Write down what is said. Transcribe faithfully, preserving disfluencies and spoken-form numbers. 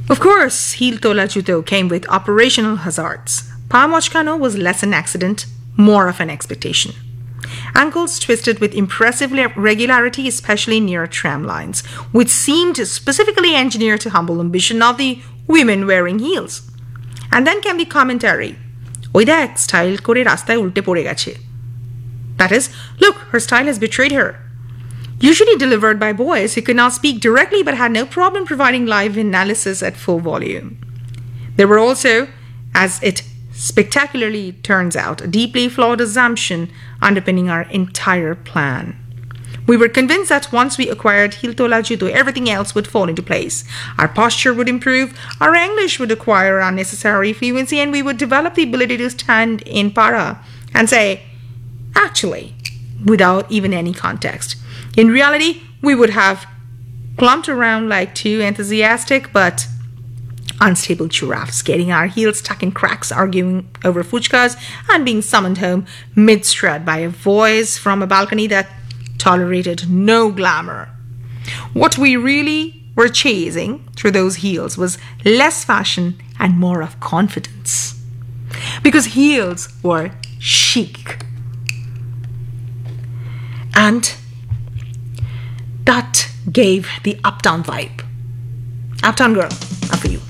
Of course, heel tola judo came with operational hazards. Pa mochkano was less an accident, more of an expectation. Ankles twisted with impressive regularity, especially near tram lines, which seemed specifically engineered to humble ambition of the women wearing heels. And then came the commentary. Oi dek, style kore rastaয় ulte pore geche. That is, look, her style has betrayed her. Usually delivered by boys who could not speak directly but had no problem providing live analysis at full volume. There were also, as it spectacularly turns out, a deeply flawed assumption underpinning our entire plan. We were convinced that once we acquired heel tola judo, everything else would fall into place. Our posture would improve, our English would acquire unnecessary fluency, and we would develop the ability to stand in para and say, actually, without even any context. In reality, we would have clumped around like two enthusiastic but unstable giraffes, getting our heels stuck in cracks, arguing over fuchkas, and being summoned home mid-strut by a voice from a balcony that tolerated no glamour. What we really were chasing through those heels was less fashion and more of confidence. Because heels were chic. And that gave the uptown vibe. Uptown girl, not for you.